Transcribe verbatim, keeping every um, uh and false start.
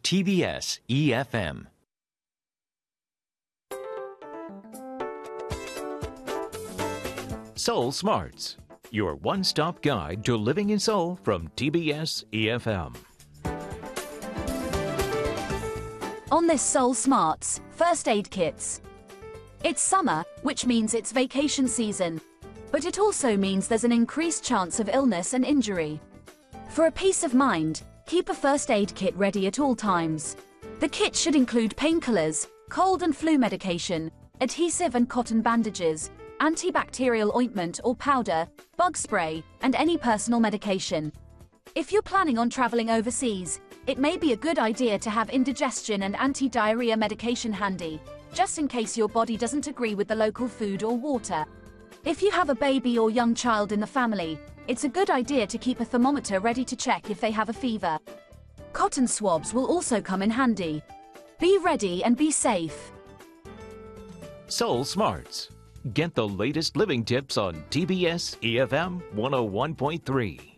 T B S E F M. Seoul Smarts, your one-stop guide to living in Seoul from T B S E F M. On this Seoul Smarts, first aid kits. It's summer, which means it's vacation season. But it also means there's an increased chance of illness and injury. For a peace of mind, keep a first aid kit ready at all times. The kit should include painkillers, cold and flu medication, adhesive and cotton bandages, antibacterial ointment or powder, bug spray, and any personal medication. If you're planning on traveling overseas, it may be a good idea to have indigestion and anti-diarrhea medication handy, just in case your body doesn't agree with the local food or water. If you have a baby or young child in the family, it's a good idea to keep a thermometer ready to check if they have a fever. Cotton swabs will also come in handy. Be ready and be safe. Seoul Smarts. Get the latest living tips on T B S E F M one oh one point three.